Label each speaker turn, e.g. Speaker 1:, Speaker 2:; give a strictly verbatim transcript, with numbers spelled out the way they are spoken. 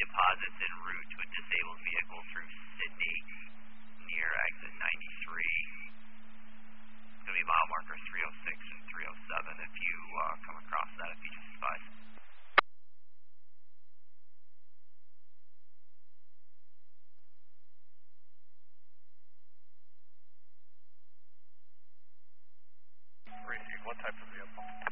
Speaker 1: deposits en route to a disabled vehicle through Sydney near exit ninety-three. It's going to be mile marker three oh six and three oh seven if you uh, come across that, if you just advise.
Speaker 2: Receive, what type of vehicle?